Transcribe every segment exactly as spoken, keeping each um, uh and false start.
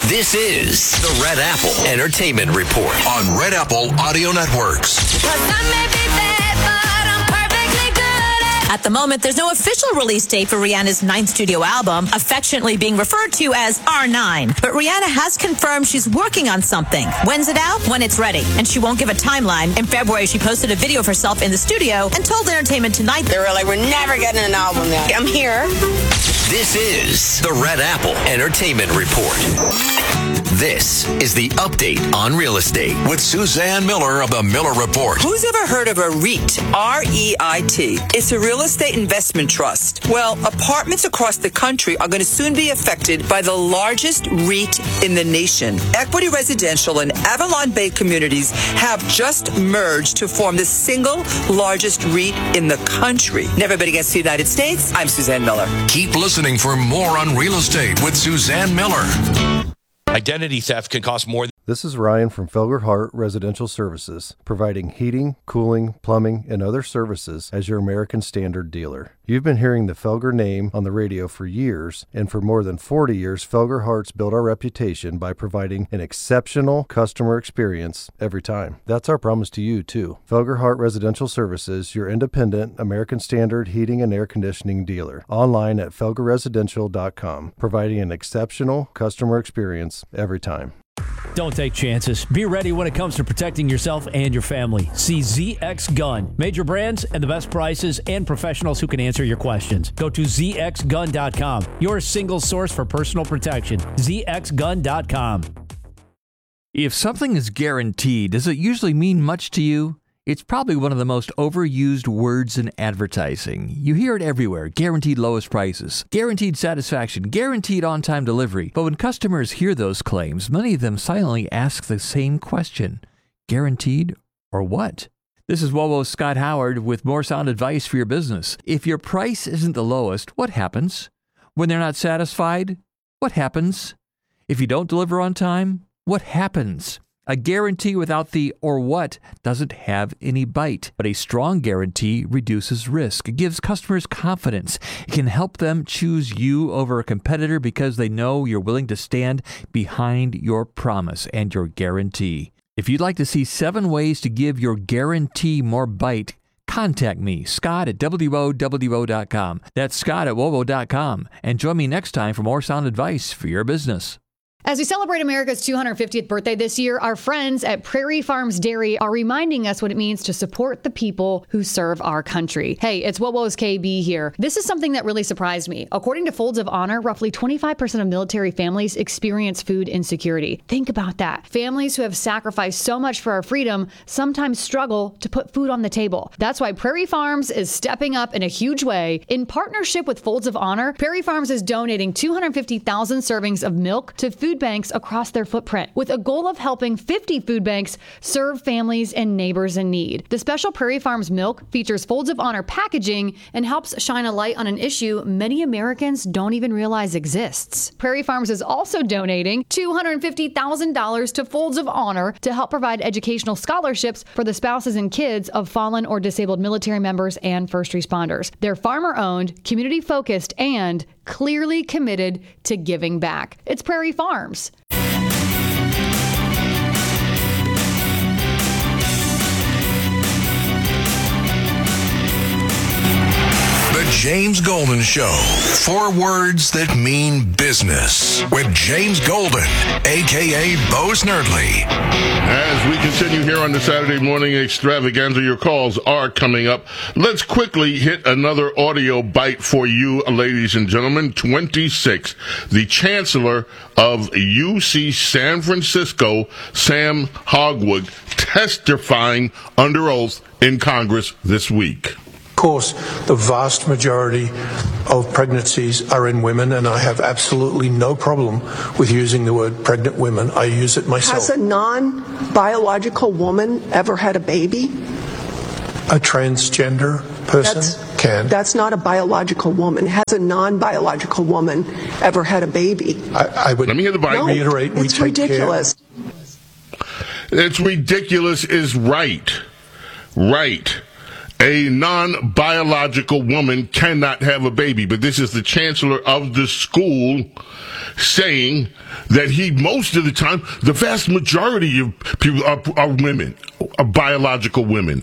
This is the Red Apple Entertainment Report on Red Apple Audio Networks. At the moment, there's no official release date for Rihanna's ninth studio album, affectionately being referred to as R nine. But Rihanna has confirmed she's working on something. When's it out? When it's ready. And she won't give a timeline. In February, she posted a video of herself in the studio and told Entertainment Tonight they were like, we're never getting an album now. I'm here. This is the Red Apple Entertainment Report. This is the update on real estate with Suzanne Miller of the Miller Report. Who's ever heard of a REIT? R E I T. It's a real estate investment trust. Well, apartments across the country are going to soon be affected by the largest REIT in the nation. Equity Residential and Avalon Bay Communities have just merged to form the single largest REIT in the country. Never been against the United States. I'm Suzanne Miller. Keep listening for more on real estate with Suzanne Miller. Identity theft can cost more than... This is Ryan from Felger Hart Residential Services, providing heating, cooling, plumbing, and other services as your American Standard dealer. You've been hearing the Felger name on the radio for years, and for more than forty years, Felger Hart's built our reputation by providing an exceptional customer experience every time. That's our promise to you, too. Felger Hart Residential Services, your independent American Standard heating and air conditioning dealer. Online at felger residential dot com, providing an exceptional customer experience every time. Don't take chances. Be ready when it comes to protecting yourself and your family. See Z X Gun. Major brands and the best prices and professionals who can answer your questions. Go to z x gun dot com. Your single source for personal protection. z x gun dot com. If something is guaranteed, does it usually mean much to you? It's probably one of the most overused words in advertising. You hear it everywhere. Guaranteed lowest prices, guaranteed satisfaction, guaranteed on-time delivery. But when customers hear those claims, many of them silently ask the same question. Guaranteed or what? This is WOWO's Scott Howard with more sound advice for your business. If your price isn't the lowest, what happens? When they're not satisfied, what happens? If you don't deliver on time, what happens? A guarantee without the or what doesn't have any bite, but a strong guarantee reduces risk. It gives customers confidence. It can help them choose you over a competitor because they know you're willing to stand behind your promise and your guarantee. If you'd like to see seven ways to give your guarantee more bite, contact me, Scott at W O W O dot com. That's Scott at W O W O dot com. And join me next time for more sound advice for your business. As we celebrate America's two hundred fiftieth birthday this year, our friends at Prairie Farms Dairy are reminding us what it means to support the people who serve our country. Hey, it's WOWO's K B here. This is something that really surprised me. According to Folds of Honor, roughly twenty-five percent of military families experience food insecurity. Think about that. Families who have sacrificed so much for our freedom sometimes struggle to put food on the table. That's why Prairie Farms is stepping up in a huge way. In partnership with Folds of Honor, Prairie Farms is donating two hundred fifty thousand servings of milk to food Food banks across their footprint, with a goal of helping fifty food banks serve families and neighbors in need. The special Prairie Farms milk features Folds of Honor packaging and helps shine a light on an issue many Americans don't even realize exists. Prairie Farms is also donating two hundred fifty thousand dollars to Folds of Honor to help provide educational scholarships for the spouses and kids of fallen or disabled military members and first responders. They're farmer-owned, community-focused, and clearly committed to giving back. It's Prairie Farms. The James Golden Show. Four words that mean business. With James Golden, a k a. Bo Snerdley. As we continue here on the Saturday morning extravaganza, your calls are coming up. Let's quickly hit another audio bite for you, ladies and gentlemen. twenty-six. The Chancellor of U C San Francisco, Sam Hogwood, testifying under oath in Congress this week. Of course, the vast majority of pregnancies are in women, and I have absolutely no problem with using the word pregnant women. I use it myself. Has a non-biological woman ever had a baby? A transgender person that's, can. That's not a biological woman. Has a non-biological woman ever had a baby? I, I would Let me hear the Bible. No, reiterate. We it's take ridiculous. Care. It's ridiculous is right. Right. A non-biological woman cannot have a baby. But this is the chancellor of the school saying that he, most of the time, the vast majority of people are, are women, are biological women.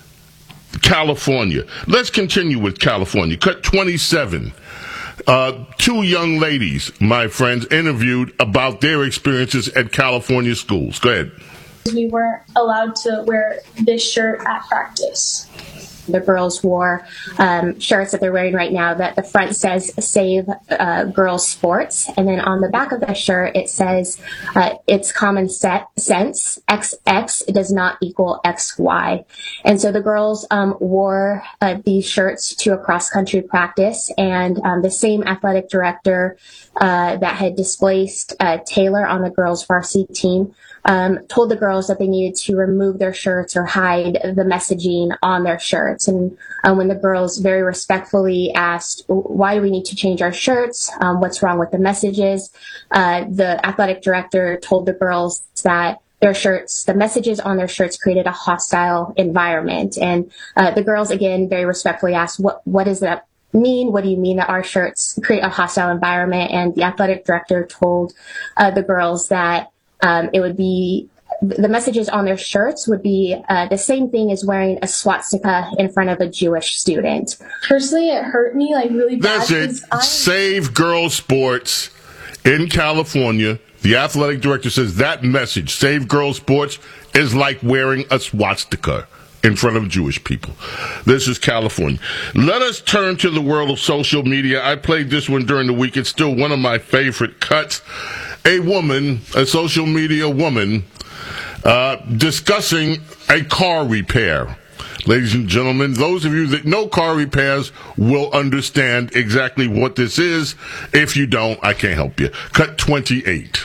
California. Let's continue with California. Cut twenty-seven. Uh, two young ladies, my friends, interviewed about their experiences at California schools. Go ahead. We weren't allowed to wear this shirt at practice. The girls wore um, shirts that they're wearing right now that the front says Save uh, Girls Sports. And then on the back of the shirt, it says uh, it's common set, sense. X X does not equal X Y. And so the girls um, wore uh, these shirts to a cross-country practice. And um, the same athletic director uh, that had displaced uh, Taylor on the girls' varsity team Um, told the girls that they needed to remove their shirts or hide the messaging on their shirts. And um, when the girls very respectfully asked, why do we need to change our shirts? Um, what's wrong with the messages? Uh, the athletic director told the girls that their shirts, the messages on their shirts created a hostile environment. And uh, the girls, again, very respectfully asked, what, what does that mean? What do you mean that our shirts create a hostile environment? And the athletic director told uh, the girls that Um, it would be, the messages on their shirts would be uh, the same thing as wearing a swastika in front of a Jewish student. Personally, it hurt me like really bad. That's it. I- Save Girls Sports in California. The athletic director says that message, Save Girls Sports, is like wearing a swastika in front of Jewish people. This is California. Let us turn to the world of social media. I played this one during the week. It's still one of my favorite cuts. A woman, a social media woman, uh, discussing a car repair. Ladies and gentlemen, those of you that know car repairs will understand exactly what this is. If you don't, I can't help you. Cut twenty-eight.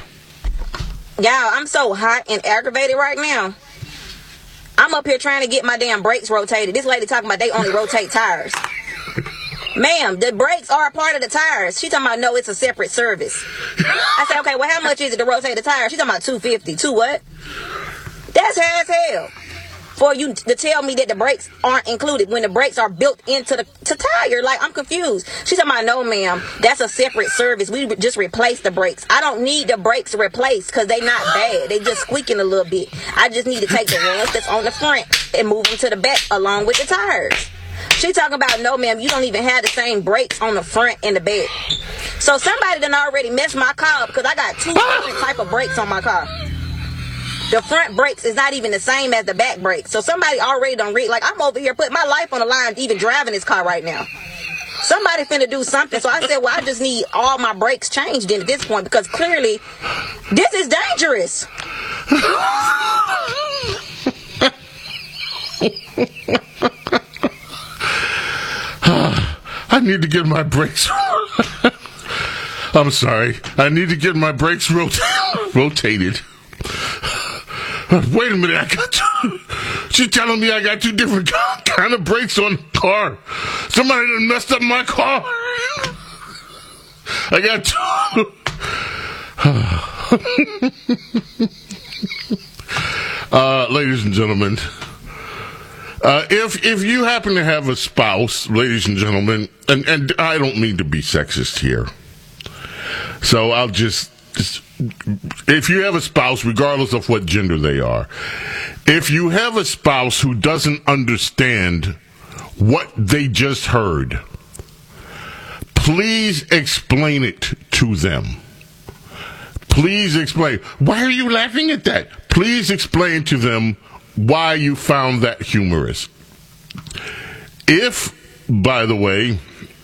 Y'all, I'm so hot and aggravated right now. I'm up here trying to get my damn brakes rotated. This lady talking about they only rotate tires. Ma'am, the brakes are a part of the tires. She talking about, no, it's a separate service. I said, okay, well, how much is it to rotate the tires? She talking about two fifty. Two what? That's high as hell. For you to tell me that the brakes aren't included when the brakes are built into the to tire. Like, I'm confused. She talking about, no, ma'am, that's a separate service. We just replace the brakes. I don't need the brakes replaced because they not bad. They just squeaking a little bit. I just need to take the ones that's on the front and move them to the back along with the tires. She talking about, no, ma'am, you don't even have the same brakes on the front and the back. So somebody done already messed my car up because I got two different type of brakes on my car. The front brakes is not even the same as the back brakes. So somebody already done read, like, I'm over here putting my life on the line even driving this car right now. Somebody finna do something. So I said, well, I just need all my brakes changed in at this point because clearly this is dangerous. I need to get my brakes. I'm sorry. I need to get my brakes rot- rotated. Wait a minute. I got two. She's telling me I got two different kind of brakes on the car. Somebody done messed up my car. I got two. uh, ladies and gentlemen. Uh, if if you happen to have a spouse, ladies and gentlemen, and, and I don't mean to be sexist here, so I'll just, just, if you have a spouse, regardless of what gender they are, if you have a spouse who doesn't understand what they just heard, please explain it to them. Please explain. Why are you laughing at that? Please explain to them why you found that humorous. If, by the way,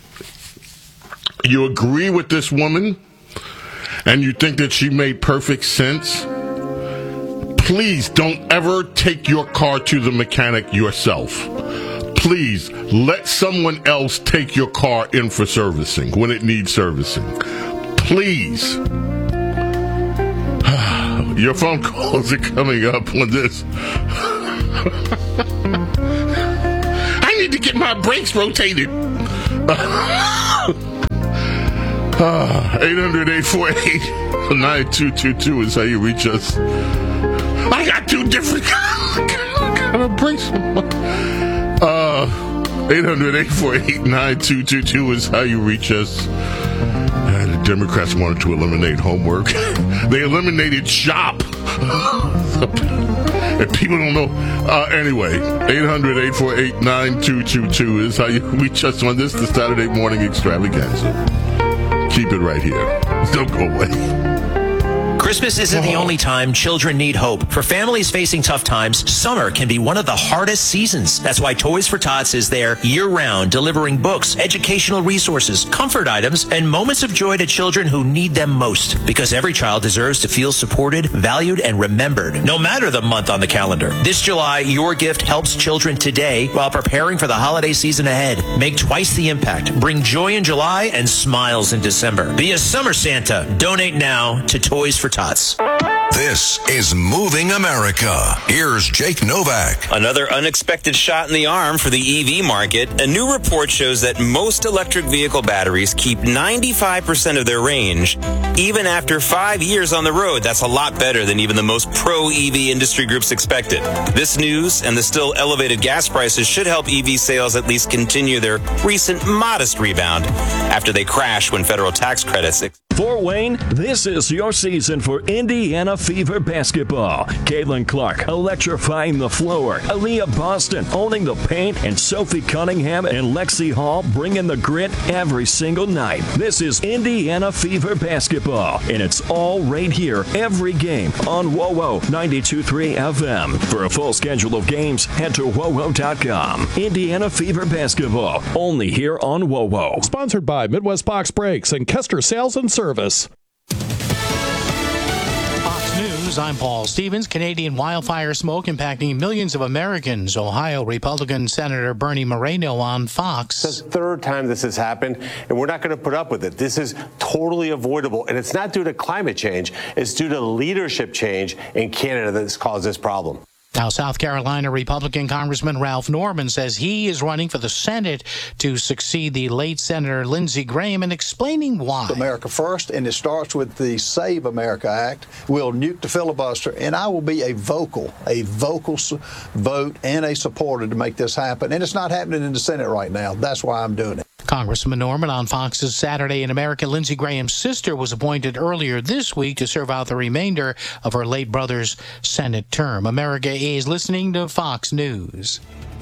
you agree with this woman and you think that she made perfect sense, please don't ever take your car to the mechanic yourself. Please let someone else take your car in for servicing when it needs servicing. Please. Your phone calls are coming up on this. I need to get my brakes rotated. uh, eight hundred, eight four eight, nine two two two is how you reach us. I got two different kind of brakes. Uh, Uh, eight hundred, eight four eight, nine two two two is how you reach us. Uh, the Democrats wanted to eliminate homework. They eliminated shop. And people don't know. Uh, anyway, eight hundred, eight four eight, nine two two two is how you reach us on this, the Saturday morning extravaganza. Keep it right here. Don't go away. Christmas isn't the only time children need hope. For families facing tough times, summer can be one of the hardest seasons. That's why Toys for Tots is there year-round, delivering books, educational resources, comfort items, and moments of joy to children who need them most. Because every child deserves to feel supported, valued, and remembered, no matter the month on the calendar. This July, your gift helps children today while preparing for the holiday season ahead. Make twice the impact. Bring joy in July and smiles in December. Be a summer Santa. Donate now to Toys for Tots. This is Moving America. Here's Jake Novak. Another unexpected shot in the arm for the E V market. A new report shows that most electric vehicle batteries keep ninety-five percent of their range, even after five years on the road. That's a lot better than even the most pro-E V industry groups expected. This news and the still elevated gas prices should help E V sales at least continue their recent modest rebound after they crashed when federal tax credits. Fort Wayne, this is your season for Indiana Fever basketball. Caitlin Clark electrifying the floor. Aaliyah Boston owning the paint, and Sophie Cunningham and Lexi Hall bringing the grit every single night. This is Indiana Fever basketball, and it's all right here every game on WoWo ninety-two point three F M. For a full schedule of games, head to wowo dot com. Indiana Fever basketball, only here on WoWo. Sponsored by Midwest Box Brakes and Kester Sales and Service. Fox News, I'm Paul Stevens. Canadian wildfire smoke impacting millions of Americans. Ohio Republican Senator Bernie Moreno on Fox. It's the third time this has happened, and we're not going to put up with it. This is totally avoidable, and it's not due to climate change. It's due to leadership change in Canada that's caused this problem. Now, South Carolina Republican Congressman Ralph Norman says he is running for the Senate to succeed the late Senator Lindsey Graham, and explaining why. America first, and it starts with the Save America Act. We'll nuke the filibuster, and I will be a vocal, a vocal vote and a supporter to make this happen. And it's not happening in the Senate right now. That's why I'm doing it. Congressman Norman on Fox's Saturday in America. Lindsey Graham's sister was appointed earlier this week to serve out the remainder of her late brother's Senate term. America is listening to Fox News.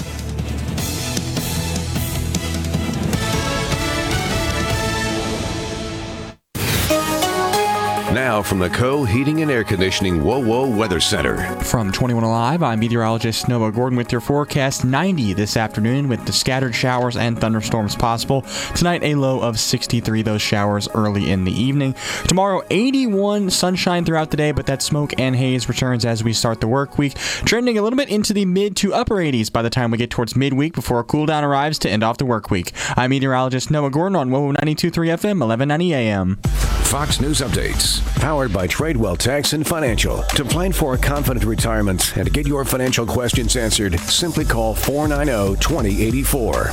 Now from the Co Heating and Air Conditioning WoWo Weather Center. From twenty-one Alive, I'm meteorologist Noah Gordon with your forecast. ninety this afternoon with the scattered showers and thunderstorms possible. Tonight, a low of sixty-three, those showers early in the evening. Tomorrow, eighty-one, sunshine throughout the day, but that smoke and haze returns as we start the work week, trending a little bit into the mid to upper eighties by the time we get towards midweek before a cool down arrives to end off the work week. I'm meteorologist Noah Gordon on WoWo ninety-two point three F M, eleven ninety A M. Fox News Updates, powered by Tradewell Tax and Financial. To plan for a confident retirement and to get your financial questions answered, simply call four nine zero, two zero eight four.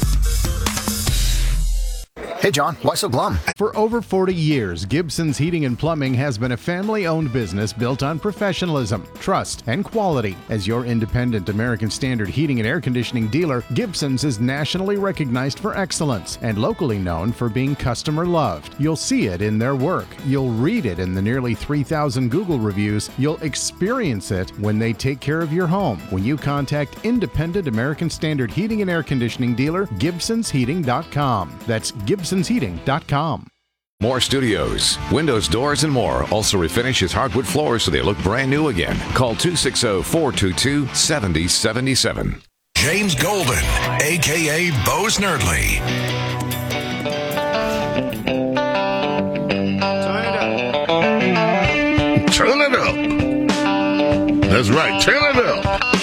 Hey, John, why so glum? For over forty years, Gibson's Heating and Plumbing has been a family-owned business built on professionalism, trust, and quality. As your independent American Standard heating and air conditioning dealer, Gibson's is nationally recognized for excellence and locally known for being customer-loved. You'll see it in their work. You'll read it in the nearly three thousand Google reviews. You'll experience it when they take care of your home. When you contact independent American Standard heating and air conditioning dealer, Gibsons Heating dot com. That's Gibsons Heating dot com. More studios, windows, doors, and more. Also refinish his hardwood floors so they look brand new again. Call two six zero, four two two, seven zero seven seven. James Golden, a k a. Bo Snerdley. Turn it up. That's right, turn it up.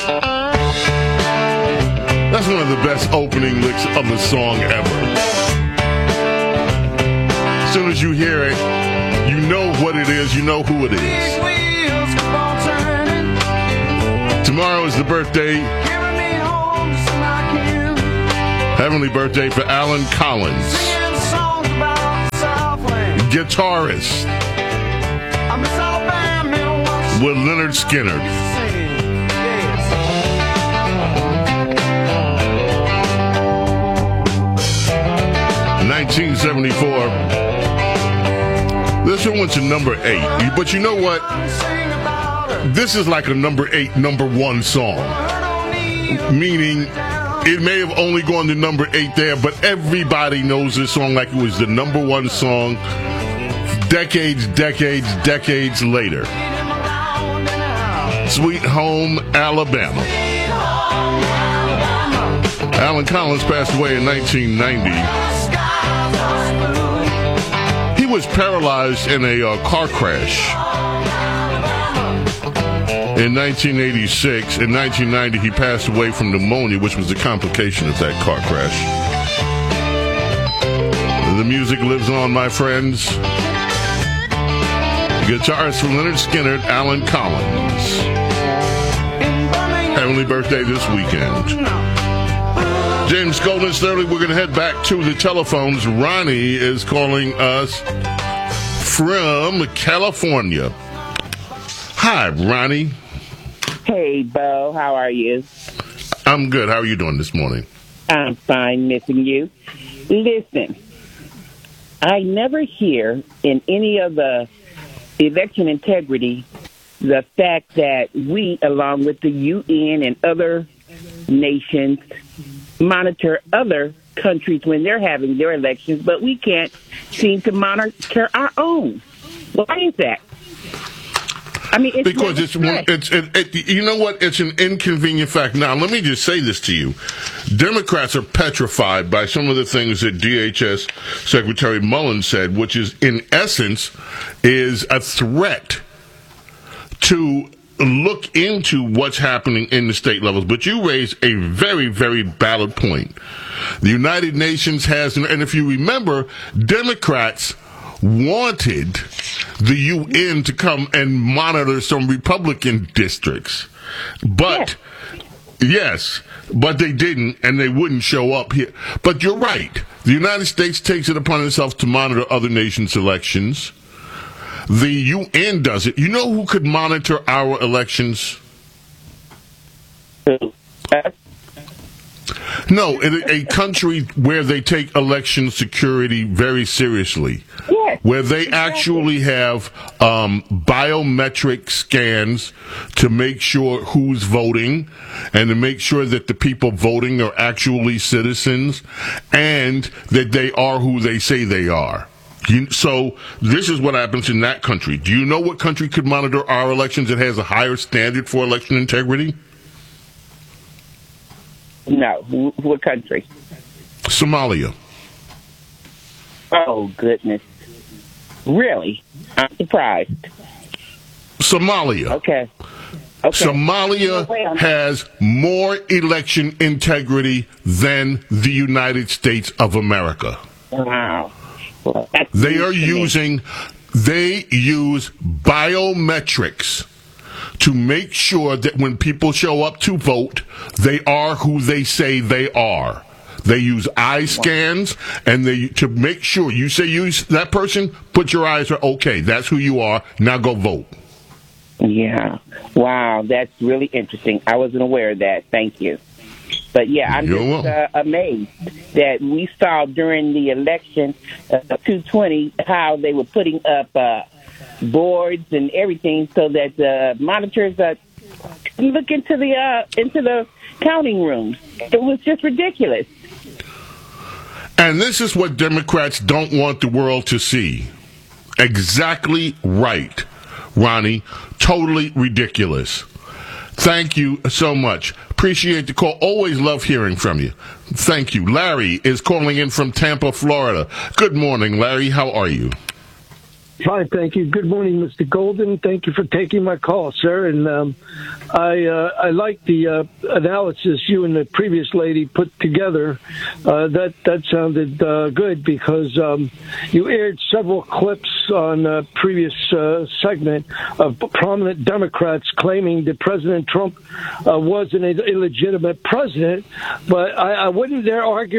That's one of the best opening licks of a song ever. As soon as you hear it, you know what it is, you know who it is. Tomorrow is the birthday, heavenly birthday for Alan Collins, guitarist with Lynyrd Skynyrd. nineteen seventy-four. This one went to number eight. But you know what? This is like a number eight, number one song. Meaning, it may have only gone to number eight there, but everybody knows this song like it was the number one song decades, decades, decades later. Sweet Home Alabama. Alan Collins passed away in nineteen ninety. He was paralyzed in a uh, car crash in nineteen eighty-six. In nineteen ninety, he passed away from pneumonia, which was a complication of that car crash. The music lives on, my friends. Guitarist from Lynyrd Skynyrd, Alan Collins. Heavenly birthday this weekend. James Golden, thirdly, we're going to head back to the telephones. Ronnie is calling us from California. Hi, Ronnie. Hey, Bo. How are you? I'm good. How are you doing this morning? I'm fine, missing you. Listen, I never hear in any of the election integrity the fact that we, along with the U N and other nations, monitor other countries when they're having their elections, but we can't seem to monitor our own. Why is that? I mean, it's because it's one, it's it, it, you know what? It's an inconvenient fact. Now, let me just say this to you: Democrats are petrified by some of the things that D H S Secretary Mullen said, which is, in essence, is a threat to look into what's happening in the state levels. But you raise a very, very valid point. The United Nations has, and if you remember, Democrats wanted the U N to come and monitor some Republican districts. But, yes, but they didn't, and they wouldn't show up here. But you're right. The United States takes it upon itself to monitor other nations' elections. The U N does it. You know who could monitor our elections? No, in a, a country where they take election security very seriously, yes, where they actually have um, biometric scans to make sure who's voting and to make sure that the people voting are actually citizens and that they are who they say they are. You, so this is what happens in that country. Do you know what country could monitor our elections that has a higher standard for election integrity? No. What country? Somalia. Oh, goodness. Really? I'm surprised. Somalia. Okay. Okay. Somalia has more election integrity than the United States of America. Wow. Well, they are using, they use biometrics to make sure that when people show up to vote, they are who they say they are. They use eye scans, and they to make sure you say you that person, put your eyes are okay. That's who you are. Now go vote. Yeah. Wow, that's really interesting. I wasn't aware of that. Thank you. But yeah, I'm You're just uh, amazed that we saw during the election of uh, two twenty how they were putting up uh, boards and everything so that the monitors uh, can look into the uh, into the counting rooms. It was just ridiculous. And this is what Democrats don't want the world to see. Exactly right, Ronnie. Totally ridiculous. Thank you so much. Appreciate the call. Always love hearing from you. Thank you. Larry is calling in from Tampa, Florida. Good morning, Larry. How are you? Fine, thank you. Good morning, Mister Golden. Thank you for taking my call, sir. And um, I uh, I like the uh, analysis you and the previous lady put together. Uh, that that sounded uh, good because um, you aired several clips on a previous uh, segment of prominent Democrats claiming that President Trump uh, was an illegitimate president. But I, I wouldn't their arguments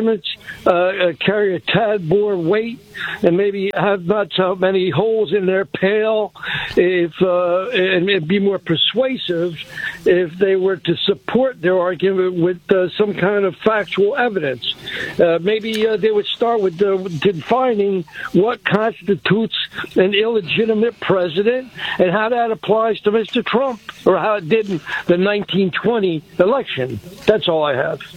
uh, carry a tad more weight and maybe have not so many holes in their pail, if uh, and, and be more persuasive if they were to support their argument with uh, some kind of factual evidence. Uh, maybe uh, they would start with uh, defining what constitutes an illegitimate president and how that applies to Mister Trump, or how it did in the nineteen twenty election. That's all I have.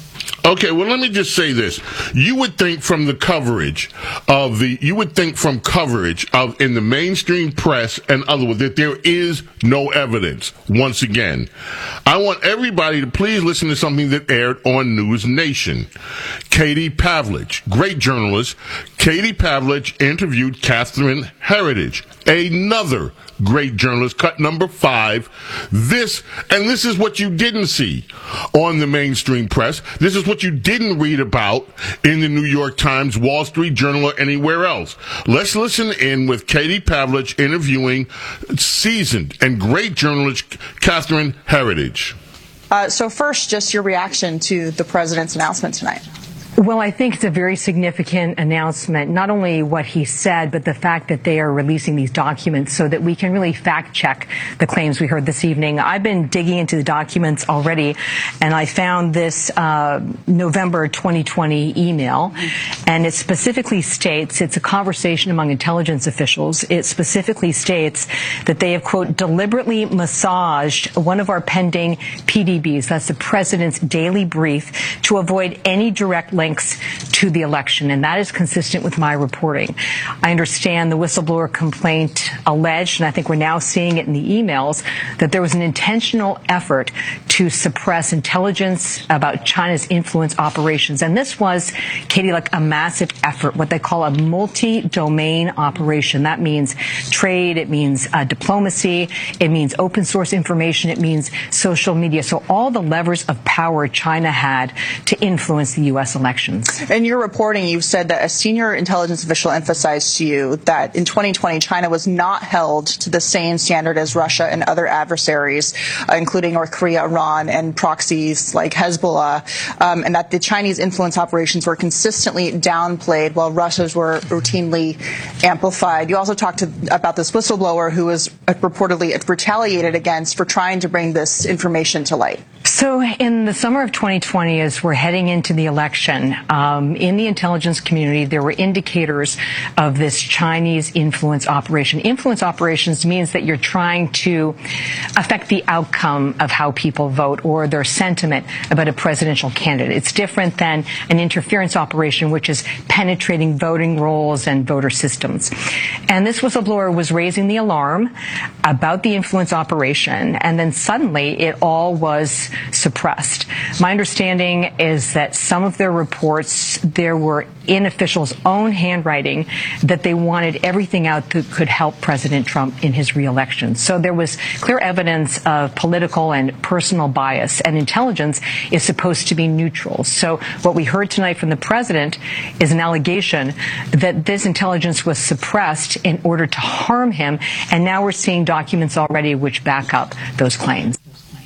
Okay, well, let me just say this. You would think from the coverage of the, you would think from coverage of in the mainstream press and other that there is no evidence. Once again, I want everybody to please listen to something that aired on News Nation. Katie Pavlich, great journalist. Katie Pavlich interviewed Catherine Heritage, another great journalist, cut number five. This, and this is what you didn't see on the mainstream press. This is what you didn't read about in the New York Times, Wall Street Journal, or anywhere else. Let's listen in with Katie Pavlich interviewing seasoned and great journalist Catherine Heritage. Uh, so first, just your reaction to the president's announcement tonight. Well, I think it's a very significant announcement, not only what he said, but the fact that they are releasing these documents so that we can really fact check the claims we heard this evening. I've been digging into the documents already, and I found this uh, November twenty twenty email, and it specifically states, it's a conversation among intelligence officials. It specifically states that they have, quote, deliberately massaged one of our pending P D Bs, that's the president's daily brief, to avoid any direct link to the election, and that is consistent with my reporting. I understand the whistleblower complaint alleged, and I think we're now seeing it in the emails, that there was an intentional effort to suppress intelligence about China's influence operations. And this was, Katie, like a massive effort, what they call a multi-domain operation. That means trade, it means uh, diplomacy, it means open source information, it means social media. So all the levers of power China had to influence the U S election. In your reporting, you've said that a senior intelligence official emphasized to you that in twenty twenty, China was not held to the same standard as Russia and other adversaries, uh, including North Korea, Iran, and proxies like Hezbollah, um, and that the Chinese influence operations were consistently downplayed while Russia's were routinely amplified. You also talked to, about this whistleblower who was reportedly retaliated against for trying to bring this information to light. So in the summer of twenty twenty, as we're heading into the election, um, in the intelligence community, there were indicators of this Chinese influence operation. Influence operations means that you're trying to affect the outcome of how people vote or their sentiment about a presidential candidate. It's different than an interference operation, which is penetrating voting rolls and voter systems. And this whistleblower was raising the alarm about the influence operation, and then suddenly it all was suppressed. My understanding is that some of their reports, there were in officials' own handwriting that they wanted everything out that could help President Trump in his reelection. So there was clear evidence of political and personal bias, and intelligence is supposed to be neutral. So what we heard tonight from the president is an allegation that this intelligence was suppressed in order to harm him, and now we're seeing documents already which back up those claims.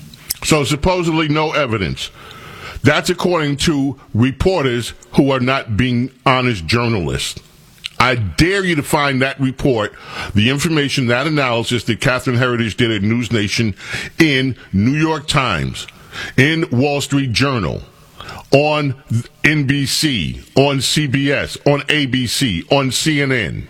So supposedly no evidence. That's according to reporters who are not being honest journalists. I dare you to find that report, the information, that analysis that Catherine Heritage did at News Nation in New York Times, in Wall Street Journal, on N B C, on C B S, on A B C, on C N N.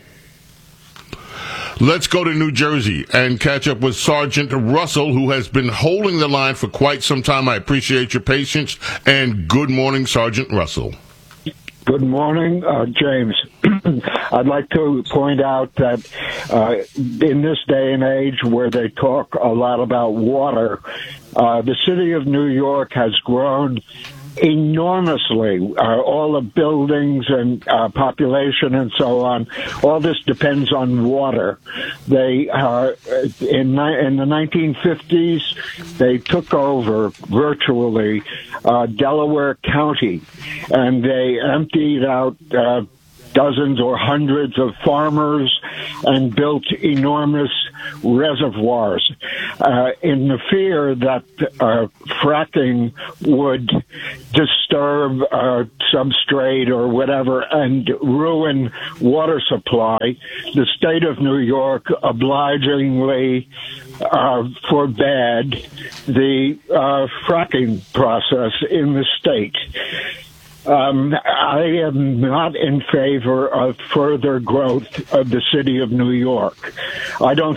Let's go to New Jersey and catch up with Sergeant Russell, who has been holding the line for quite some time. I appreciate your patience, and good morning, Sergeant Russell. Good morning, uh, James. I'd like to point out that uh, in this day and age where they talk a lot about water, uh, the city of New York has grown enormously. Uh, all the buildings and uh, population and so on, all this depends on water. They uh, in in the nineteen fifties, they took over virtually uh, Delaware County, and they emptied out uh, dozens or hundreds of farmers and built enormous reservoirs uh, in the fear that uh, fracking would disturb uh, substrate or whatever and ruin water supply. The state of New York obligingly uh, forbade the uh, fracking process in the state. Um, I am not in favor of further growth of the city of New York. I don't